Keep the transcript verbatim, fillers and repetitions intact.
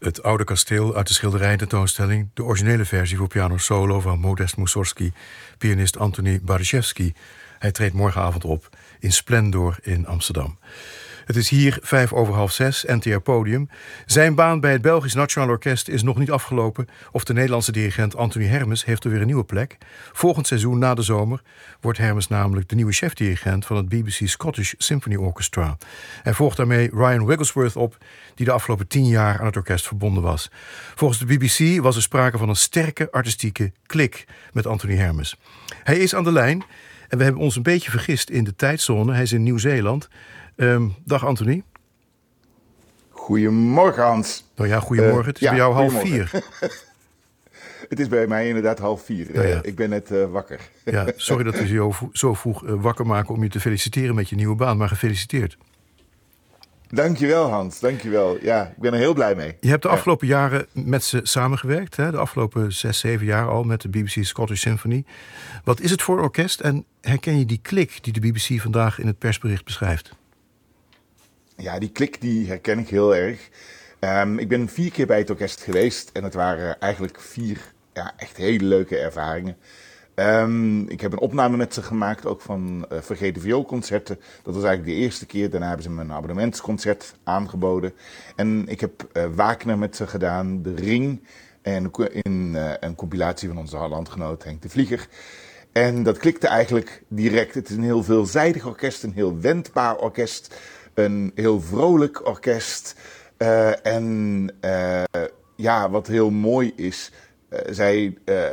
Het oude kasteel uit de schilderijententoonstelling, de originele versie voor piano solo van Modest Mussorgsky, pianist Antoni Barishevsky. Hij treedt morgenavond op in Splendor in Amsterdam. Het is hier vijf over half zes, N T R Podium. Zijn baan bij het Belgisch Nationaal Orkest is nog niet afgelopen, of de Nederlandse dirigent Anthony Hermes heeft er weer een nieuwe plek. Volgend seizoen na de zomer wordt Hermes namelijk de nieuwe chefdirigent van het B B C Scottish Symphony Orchestra. Hij volgt daarmee Ryan Wigglesworth op, die de afgelopen tien jaar aan het orkest verbonden was. Volgens de B B C was er sprake van een sterke artistieke klik met Anthony Hermes. Hij is aan de lijn en we hebben ons een beetje vergist in de tijdzone. Hij is in Nieuw-Zeeland. Um, dag Anthony. Goedemorgen Hans. Nou ja, goedemorgen. Uh, het is ja, bij jou half vier. Het is bij mij inderdaad half vier. Ja, ja. Uh, ik ben net uh, wakker. Ja, sorry dat we je zo vroeg uh, wakker maken om je te feliciteren met je nieuwe baan. Maar gefeliciteerd. Dankjewel Hans, dankjewel. Ja, ik ben er heel blij mee. Je hebt de afgelopen ja. jaren met ze samengewerkt. Hè? De afgelopen zes, zeven jaar al met de B B C Scottish Symphony. Wat is het voor orkest en herken je die klik die de B B C vandaag in het persbericht beschrijft? Ja, die klik die herken ik heel erg. Um, ik ben vier keer bij het orkest geweest en het waren eigenlijk vier ja, echt hele leuke ervaringen. Um, ik heb een opname met ze gemaakt, ook van uh, Vergeten Vioolconcerten. Dat was eigenlijk de eerste keer. Daarna hebben ze me een abonnementsconcert aangeboden. En ik heb uh, Wagner met ze gedaan, De Ring en in, uh, een compilatie van onze landgenoot Henk de Vlieger. En dat klikte eigenlijk direct. Het is een heel veelzijdig orkest, een heel wendbaar orkest, een heel vrolijk orkest. Uh, en uh, ja, wat heel mooi is, uh, zij uh,